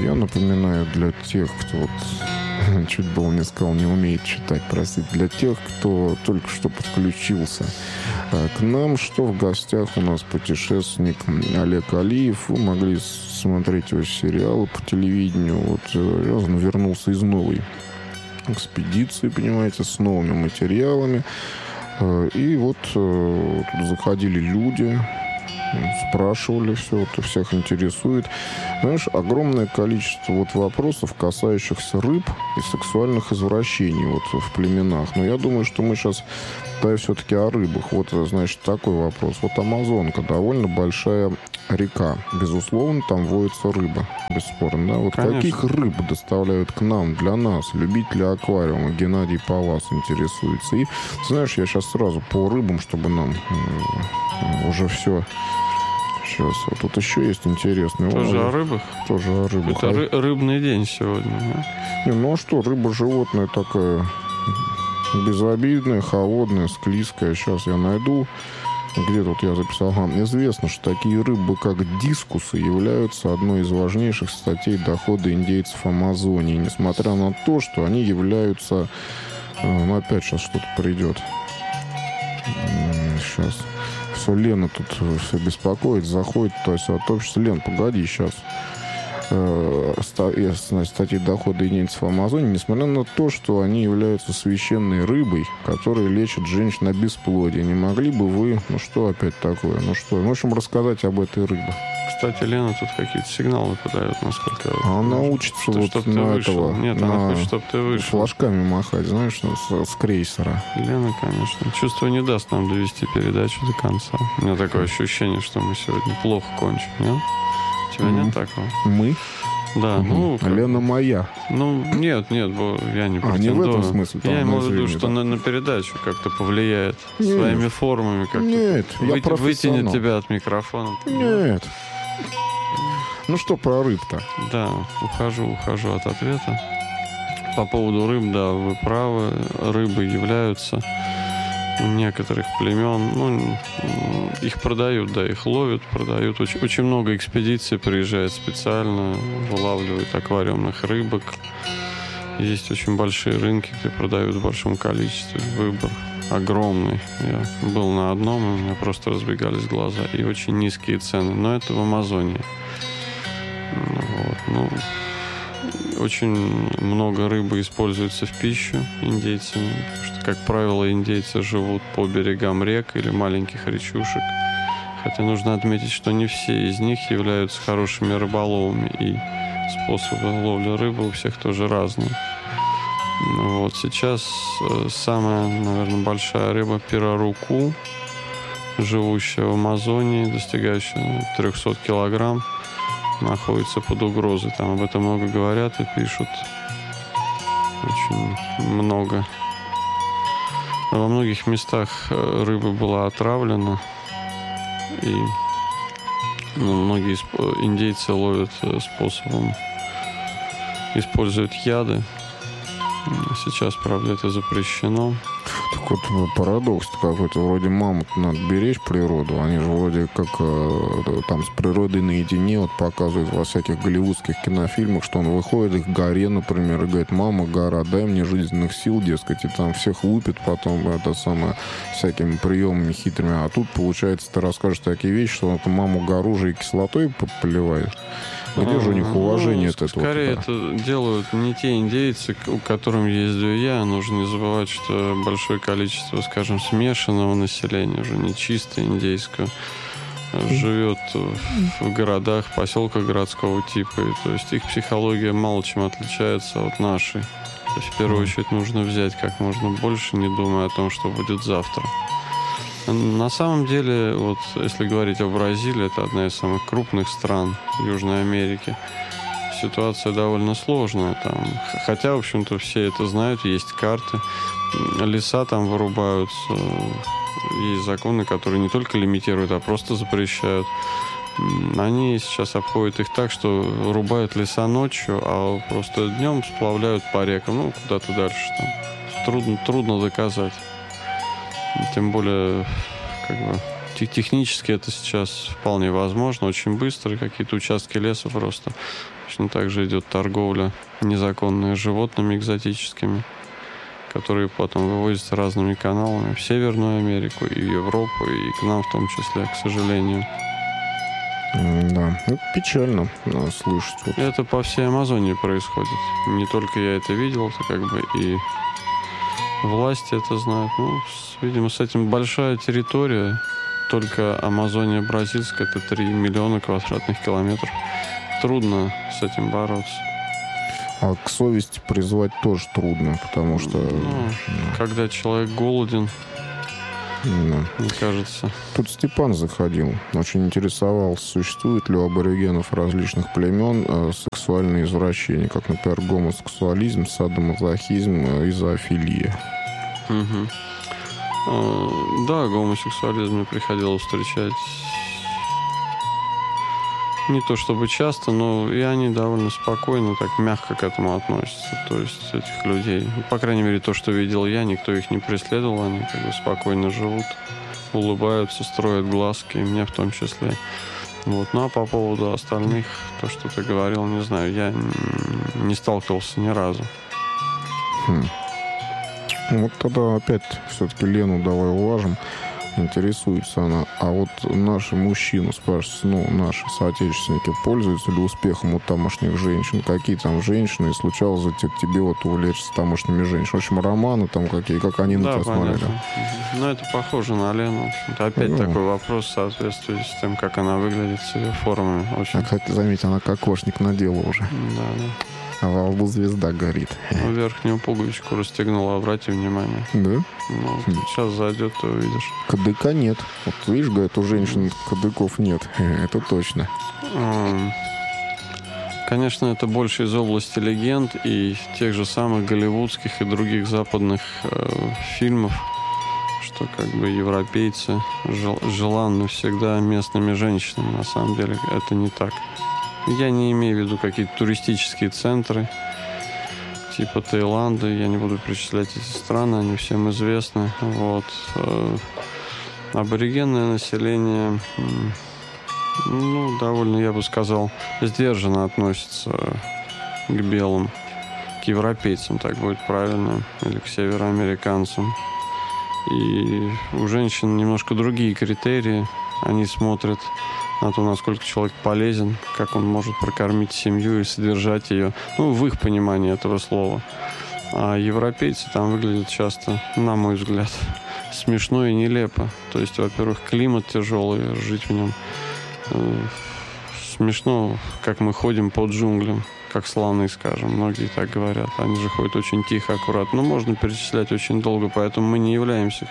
Я напоминаю для тех, кто вот чуть было не сказал, не умеет читать, простите, для тех, кто только что подключился к нам, что в гостях у нас путешественник Олег Алиев. Вы могли смотреть его сериалы по телевидению. Вот он вернулся из новой экспедиции, понимаете, с новыми материалами. И вот тут заходили люди, спрашивали все, это всех интересует. Знаешь, огромное количество вот вопросов, касающихся рыб и сексуальных извращений вот в племенах. Но я думаю, что мы сейчас все-таки о рыбах. Вот, значит, такой вопрос. Вот Амазонка, довольно большая река. Безусловно, там водится рыба. Бесспорно, да? Вот Конечно. каких рыб доставляют к нам, для нас, любителей аквариума? Геннадий Палас интересуется. И, знаешь, я сейчас сразу по рыбам, чтобы нам уже все... Сейчас, вот тут еще есть интересный. Тоже о рыбах? Тоже о рыбах. Это рыбный день сегодня. Да? Не, ну а что, рыба животное такая безобидная, холодная, склизкая. Сейчас я найду. Где тут я записал? Известно, что такие рыбы, как дискусы, являются одной из важнейших статей дохода индейцев Амазонии. Несмотря на то, что они являются... опять сейчас что-то придет. Сейчас. Все, Лена тут все беспокоит, заходит, то есть от общества. Лен, погоди, сейчас. Статьи дохода индейцев Амазонии, несмотря на то, что они являются священной рыбой, которая лечит женщин от бесплодия. Не могли бы вы, ну что опять такое, ну что, в общем, рассказать об этой рыбе? Кстати, Лена тут какие-то сигналы подает, насколько я... Она учится вот на этого. Нет, она хочет, чтобы ты вышел. Флажками махать, знаешь, с крейсера. Лена, конечно. Чувство не даст нам довести передачу до конца. У меня такое ощущение, что мы сегодня плохо кончим, нет? У тебя нет такого? Мы? Да, ну... Лена моя. Ну, нет, я не претендую. Не в этом смысле. Я имею в виду, что на передачу как-то повлияет. Нет. Своими формами как-то. Нет, я профессионал. Вытянет тебя от микрофона. Нет. Ну что про рыб-то? Да, ухожу от ответа. По поводу рыб, да, вы правы. Рыбы являются у некоторых племен, ну, их продают, да, их ловят, продают. Очень много экспедиций приезжает специально, вылавливают аквариумных рыбок. Есть очень большие рынки, где продают в большом количестве. Выбор огромный. Я был на одном, и у меня просто разбегались глаза. И очень низкие цены. Но это в Амазонии. Вот. Ну, очень много рыбы используется в пищу индейцами, потому что, как правило, индейцы живут по берегам рек или маленьких речушек. Хотя нужно отметить, что не все из них являются хорошими рыболовами, и способы ловли рыбы у всех тоже разные. Вот сейчас самая, наверное, большая рыба пираруку, живущая в Амазонии, достигающая 300 килограмм, находится под угрозой. Там об этом много говорят и пишут. Очень много. Во многих местах рыба была отравлена. И многие индейцы ловят способом, используют яды. Сейчас, правда, это запрещено. Так вот парадокс какой-то. Вроде мамонт надо беречь природу. Они же вроде как там с природой наедине вот показывают во всяких голливудских кинофильмах, что он выходит к горе, например, и говорит: мама, гора, дай мне жизненных сил, дескать, и там всех лупит потом это самое всякими приемами хитрыми. А тут, получается, ты расскажешь такие вещи, что он эту маму гору же и кислотой поливает. Где же у них уважение от этого? Скорее это делают не те индейцы, у которых ездил я. Нужно не забывать, что большое количество, скажем, смешанного населения, уже не чисто индейского, живет в городах, поселках городского типа. И, то есть их психология мало чем отличается от нашей. То есть в первую очередь нужно взять как можно больше, не думая о том, что будет завтра. На самом деле, вот если говорить о Бразилии, это одна из самых крупных стран Южной Америки. Ситуация довольно сложная там. Хотя, в общем-то, все это знают, есть карты. Леса там вырубаются. Есть законы, которые не только лимитируют, а просто запрещают. Они сейчас обходят их так, что рубают леса ночью, а просто днем сплавляют по рекам, ну, куда-то дальше. Там. Трудно доказать. Тем более, технически это сейчас вполне возможно, очень быстро, какие-то участки леса просто. Точно так же идет торговля незаконная животными экзотическими, которые потом вывозятся разными каналами в Северную Америку и в Европу, и к нам в том числе, к сожалению. Да, это печально слышать. Вот. Это по всей Амазонии происходит. Не только я это видел, это как бы и власти это знают. Ну, видимо, с этим большая территория. Только Амазония бразильская — это 3 миллиона квадратных километров. Трудно с этим бороться. А к совести призвать тоже трудно, потому что... Когда человек голоден, мне кажется. Тут Степан заходил, очень интересовался, существует ли у аборигенов различных племен сексуальные извращения, как, например, гомосексуализм, садомазохизм и зоофилия. Да, гомосексуализм мне приходилось встречать не то чтобы часто, но и они довольно спокойно, так мягко к этому относятся. То есть этих людей, по крайней мере, то, что видел я, никто их не преследовал, они как бы спокойно живут, улыбаются, строят глазки, и мне в том числе. Вот. Ну а по поводу остальных, то, что ты говорил, не знаю, я не сталкивался ни разу. Вот тогда опять все-таки Лену давай уважим. Интересуется она. А вот наши мужчины, спрашивают, наши соотечественники, пользуются ли успехом у тамошних женщин? Какие там женщины? И случалось ли тебе вот увлечься тамошними женщинами? В общем, романы там какие, как они на тебя смотрели? Ну, это похоже на Лену. В общем-то, опять такой вопрос в соответствии с тем, как она выглядит с ее формами. Очень... Кстати, заметь, она кокошник надела уже. Да. А во лбу звезда горит. Ну, верхнюю пуговичку расстегнула, обрати внимание. Да? Ну, сейчас зайдет, ты увидишь. Кадыка нет. Вот видишь, говорят, у женщин кадыков нет. Это точно. Конечно, это больше из области легенд и тех же самых голливудских и других западных фильмов, что как бы европейцы желанны всегда местными женщинами. На самом деле это не так. Я не имею в виду какие-то туристические центры, типа Таиланда. Я не буду перечислять эти страны, они всем известны. Вот. Аборигенное население, довольно, я бы сказал, сдержанно относится к белым, к европейцам, так будет правильно, или к североамериканцам. И у женщин немножко другие критерии. Они смотрят на то, насколько человек полезен, как он может прокормить семью и содержать ее, в их понимании этого слова. А европейцы там выглядят часто, на мой взгляд, смешно и нелепо. То есть, во-первых, климат тяжелый, жить в нем смешно, как мы ходим по джунглям, как слоны, скажем, многие так говорят. Они же ходят очень тихо, аккуратно. Можно перечислять очень долго, поэтому мы не являемся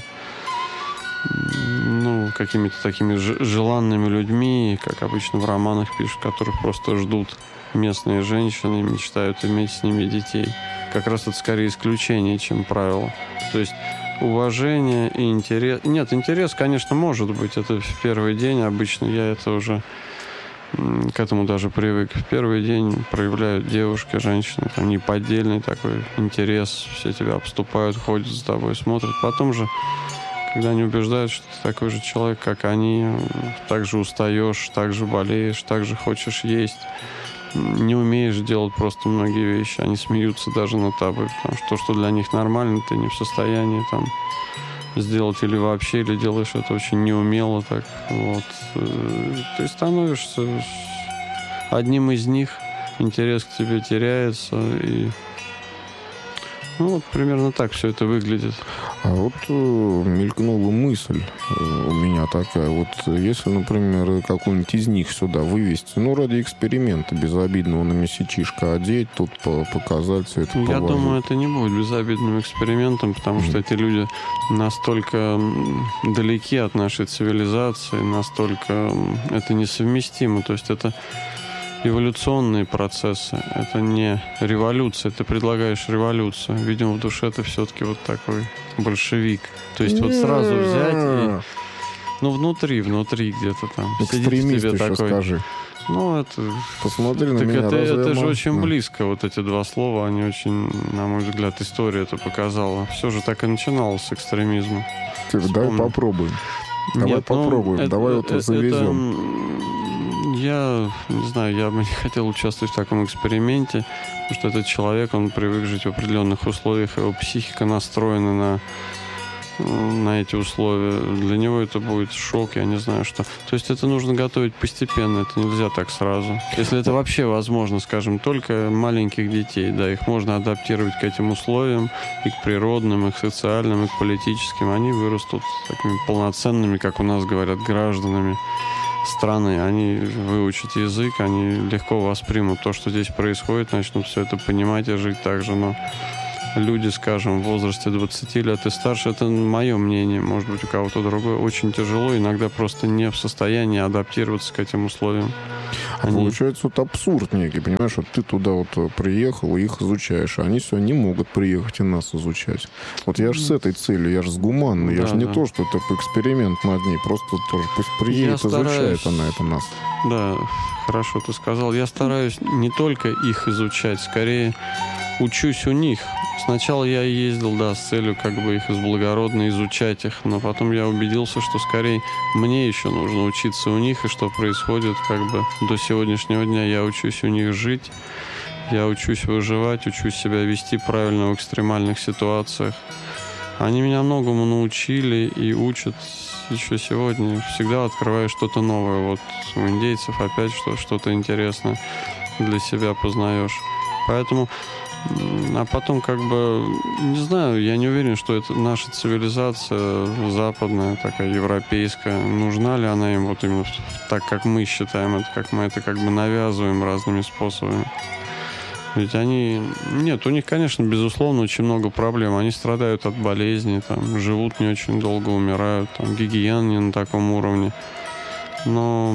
какими-то такими желанными людьми, как обычно в романах пишут, которых просто ждут местные женщины и мечтают иметь с ними детей. Как раз это скорее исключение, чем правило. То есть уважение и интерес... Нет, интерес, конечно, может быть. Это в первый день обычно. Я это уже к этому даже привык. В первый день проявляют девушки, женщины, там неподдельный такой интерес. Все тебя обступают, ходят за тобой, смотрят. Потом же, когда они убеждают, что ты такой же человек, как они, так же устаешь, так же болеешь, так же хочешь есть, не умеешь делать просто многие вещи, они смеются даже над тобой, потому что то, что для них нормально, ты не в состоянии там сделать или вообще, или делаешь это очень неумело, так вот. Ты становишься одним из них, интерес к тебе теряется, и примерно так все это выглядит. А вот мелькнула мысль у меня такая. Вот если, например, какой-нибудь из них сюда вывести, ради эксперимента безобидного на месячишко одеть, тут показать все это. Я думаю, это не будет безобидным экспериментом, потому что эти люди настолько далеки от нашей цивилизации, настолько это несовместимо. То есть это эволюционные процессы. Это не революция. Ты предлагаешь революцию. Видимо, в душе ты все-таки вот такой большевик. То есть вот сразу взять и... внутри где-то там. Экстремист еще такой. Скажи. Это... Посмотри на меня. Это же очень близко. Вот эти два слова, они очень, на мой взгляд, история это показала. Все же так и начиналось с экстремизма. Дай попробуем. Давай попробуем, давай вот завезем. Я не знаю, я бы не хотел участвовать в таком эксперименте, потому что этот человек, он привык жить в определенных условиях, его психика настроена на эти условия. Для него это будет шок, я не знаю что. То есть это нужно готовить постепенно, это нельзя так сразу. Если это вообще возможно, скажем, только маленьких детей, да, их можно адаптировать к этим условиям, и к природным, и к социальным, и к политическим. Они вырастут такими полноценными, как у нас говорят, гражданами страны. Они выучат язык, они легко воспримут то, что здесь происходит, начнут все это понимать и жить так же, но люди, скажем, в возрасте 20 лет и старше, это мое мнение, может быть, у кого-то другое, очень тяжело, иногда просто не в состоянии адаптироваться к этим условиям. Получается вот абсурд некий, понимаешь, вот ты туда вот приехал и их изучаешь, а они все не могут приехать и нас изучать. Вот я же с этой целью, я же с гуманной, я же не то, что это эксперимент над ней, просто тоже пусть приедет, изучает она это нас. Да, хорошо ты сказал. Я стараюсь не только их изучать, скорее учусь у них. Сначала я ездил, да, с целью как бы их из благородно изучать их, но потом я убедился, что скорее мне еще нужно учиться у них, и что происходит как бы до сегодняшнего дня. Я учусь у них жить, я учусь выживать, учусь себя вести правильно в экстремальных ситуациях. Они меня многому научили и учат еще сегодня. Всегда открываю что-то новое. Вот у индейцев опять что-то интересное для себя познаешь. Поэтому а потом, как бы, не знаю, я не уверен, что это наша цивилизация западная, такая европейская, нужна ли она им вот именно так, как мы считаем это, как мы это как бы навязываем разными способами. Ведь они... Нет, у них, конечно, безусловно, очень много проблем. Они страдают от болезней, там, живут не очень долго, умирают, там, гигиена не на таком уровне. Но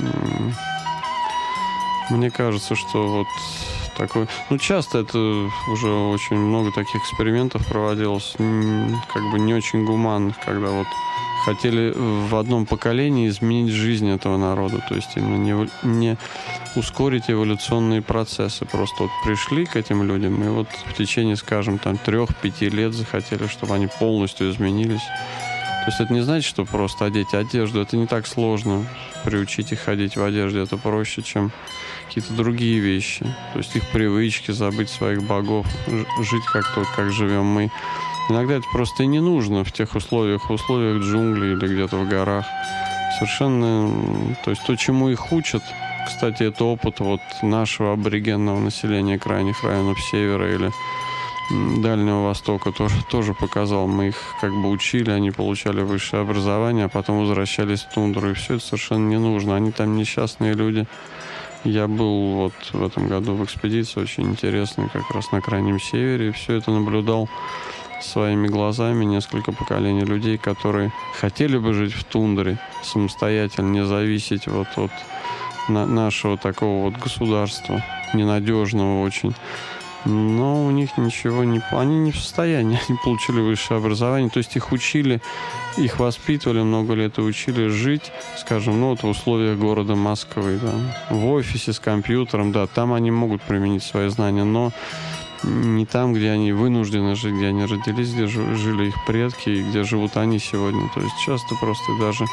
мне кажется, что вот такой... Ну, часто это уже очень много таких экспериментов проводилось, как бы не очень гуманных, когда вот хотели в одном поколении изменить жизнь этого народа, то есть именно не ускорить эволюционные процессы. Просто вот пришли к этим людям и вот в течение, скажем, там 3-5 лет захотели, чтобы они полностью изменились. То есть это не значит, что просто одеть одежду. Это не так сложно приучить их ходить в одежде. Это проще, чем какие-то другие вещи. То есть их привычки, забыть своих богов, жить как живем мы. Иногда это просто и не нужно в тех условиях джунглей или где-то в горах. Совершенно... То есть то, чему их учат, кстати, это опыт вот нашего аборигенного населения крайних районов севера или Дальнего Востока тоже показал. Мы их как бы учили, они получали высшее образование, а потом возвращались в тундру. И все это совершенно не нужно. Они там несчастные люди. Я был вот в этом году в экспедиции очень интересной, как раз на Крайнем Севере. И все это наблюдал своими глазами. Несколько поколений людей, которые хотели бы жить в тундре самостоятельно, не зависеть вот от нашего такого вот государства, ненадежного очень. Но у них ничего не... Они не в состоянии, они получили высшее образование, то есть их учили, их воспитывали много лет и учили жить, скажем, ну вот в условиях города Москвы, да, в офисе с компьютером, да, там они могут применить свои знания, но не там, где они вынуждены жить, где они родились, где жили их предки и где живут они сегодня. То есть часто просто даже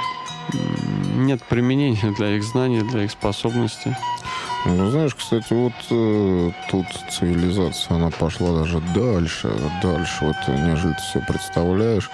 нет применения для их знаний, для их способностей. Ну, знаешь, кстати, вот тут цивилизация, она пошла даже дальше, вот, нежели ты себе представляешь,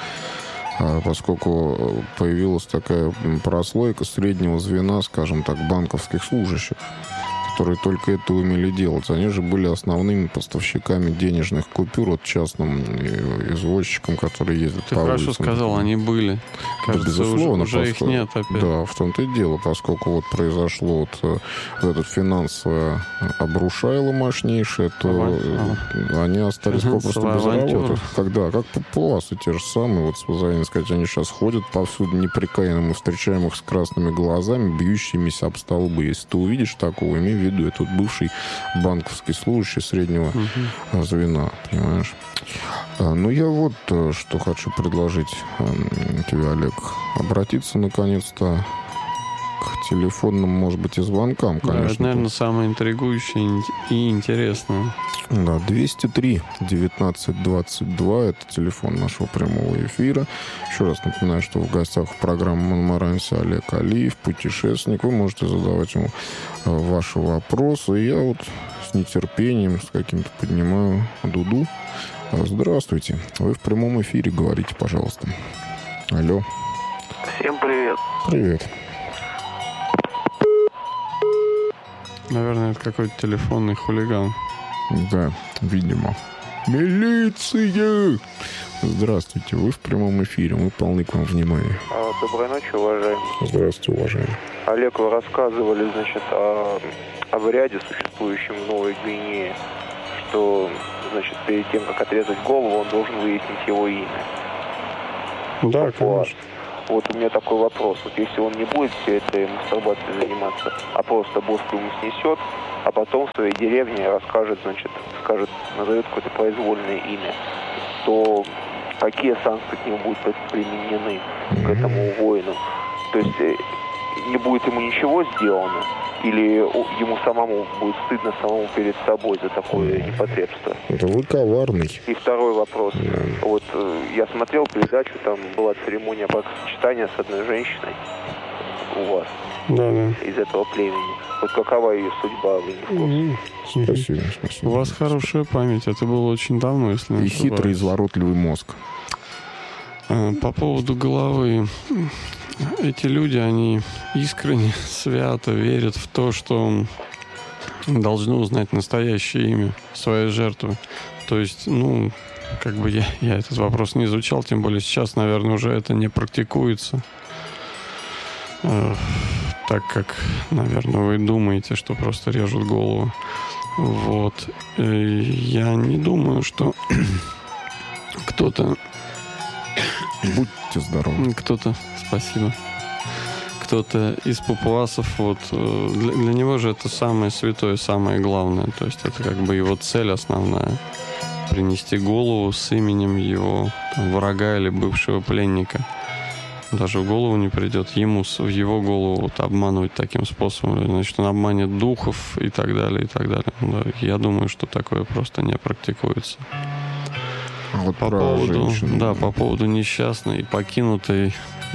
поскольку появилась такая прослойка среднего звена, скажем так, банковских служащих, которые только это умели делать. Они же были основными поставщиками денежных купюр от частным извозчикам, которые ездят по улицам. Ты хорошо сказал, они были. Кажется, да, безусловно, уже их нет опять. Да, в том-то и дело, поскольку вот произошло вот это финансовое обрушайло мощнейшее, то они остались попросту без работы. Когда, как папуасы те же самые, вот с сказать, они сейчас ходят повсюду непрекаянно, мы встречаем их с красными глазами, бьющимися об столбы. Если ты увидишь такого, имей в виду, это вот бывший банковский служащий среднего звена, понимаешь? Ну, я вот что хочу предложить тебе, Олег. Обратиться, наконец-то, к телефонным, может быть, и звонкам, конечно. Да, это, наверное, самое интригующее и интересное. Да, 203 19 22 это телефон нашего прямого эфира. Еще раз напоминаю, что в гостях программы «Монмаранси» Олег Алиев, путешественник. Вы можете задавать ему ваши вопросы. И я вот с нетерпением, с каким-то поднимаю дуду. Здравствуйте. Вы в прямом эфире, говорите, пожалуйста. Алло. Всем привет. Привет. Наверное, это какой-то телефонный хулиган. Да, видимо. Милиция! Здравствуйте, вы в прямом эфире, мы полны к вам внимания. Доброй ночи, уважаемый. Здравствуйте, уважаемый. Олег, вы рассказывали, значит, о обряде, существующем в Новой Гвинее, что, значит, перед тем, как отрезать голову, он должен выяснить его имя. Да, конечно. Вот у меня такой вопрос. Вот если он не будет все этой мастурбацией заниматься, а просто бошку ему снесет, а потом в своей деревне расскажет, значит, скажет, назовет какое-то произвольное имя, то какие санкции к нему будут применены, к этому воину? То есть не будет ему ничего сделано? Или ему самому будет стыдно самому перед собой за такое непотребство? Это вы коварный. И второй вопрос. Вот я смотрел передачу, там была церемония бракосочетания с одной женщиной у вас. Да. Из этого племени. Вот какова ее судьба, вы не в курсе? Спасибо. У вас хорошая память. Это было очень давно, если не И ошибаюсь. хитрый, изворотливый мозг. По поводу головы. Эти люди, они искренне, свято верят в то, что должны узнать настоящее имя своей жертвы. То есть, как бы я этот вопрос не изучал, тем более сейчас, наверное, уже это не практикуется. Так как, наверное, вы думаете, что просто режут голову. Вот. Я не думаю, что кто-то... Будьте здоровы. Спасибо. Кто-то из папуасов, вот, для него же это самое святое, самое главное. То есть это как бы его цель основная. Принести голову с именем его врага или бывшего пленника. Даже в голову не придет ему, в его голову вот, обманывать таким способом. Значит, он обманет духов и так далее, и так далее. Да, я думаю, что такое просто не практикуется. А вот по поводу несчастной и покинутой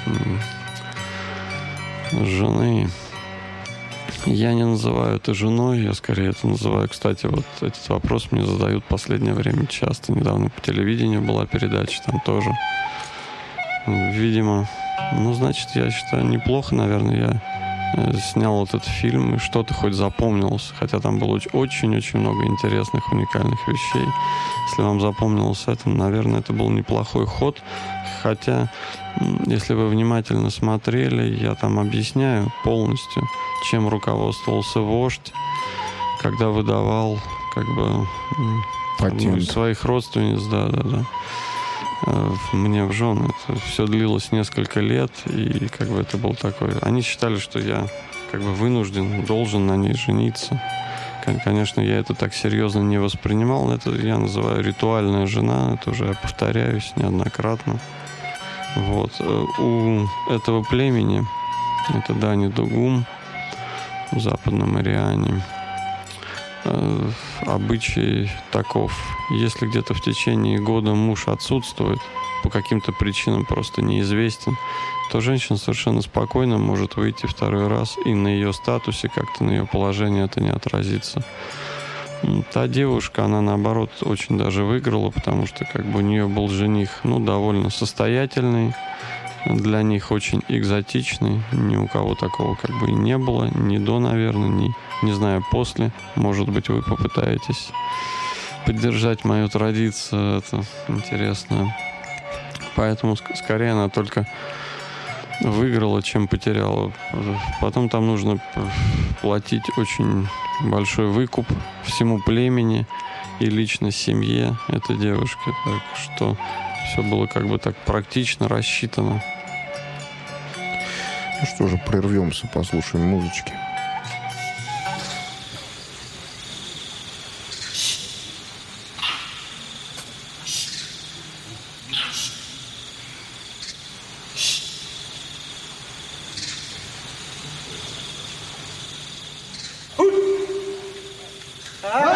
жены. Я не называю это женой, я скорее это называю... Кстати, вот этот вопрос мне задают в последнее время часто. Недавно по телевидению была передача, там тоже. Видимо, значит, я считаю, неплохо, наверное, я снял этот фильм и что-то хоть запомнилось. Хотя там было очень-очень много интересных, уникальных вещей. Если вам запомнилось это, наверное, это был неплохой ход. Хотя, если вы внимательно смотрели, я там объясняю полностью, чем руководствовался вождь, когда выдавал, как бы, своих родственниц, да, мне в жены. Это все длилось несколько лет, и как бы это был такой... Они считали, что я как бы вынужден, должен на ней жениться. Конечно, я это так серьезно не воспринимал. Это я называю ритуальная жена. Это уже я повторяюсь неоднократно. Вот. У этого племени, это Дани Дугум, в Западном Ириане, обычай таков. Если где-то в течение года муж отсутствует, по каким-то причинам просто неизвестен, то женщина совершенно спокойно может выйти второй раз, и на ее статусе, как-то на ее положении это не отразится. Та девушка, она наоборот очень даже выиграла, потому что как бы у нее был жених, довольно состоятельный, для них очень экзотичный, ни у кого такого как бы и не было, ни до, наверное, не знаю, после. Может быть, вы попытаетесь поддержать мою традицию, это интересно. Поэтому скорее она только выиграла, чем потеряла. Потом там нужно платить очень большой выкуп всему племени и лично семье этой девушки. Так что все было как бы так практично рассчитано. Ну что же, прервемся, послушаем музычки.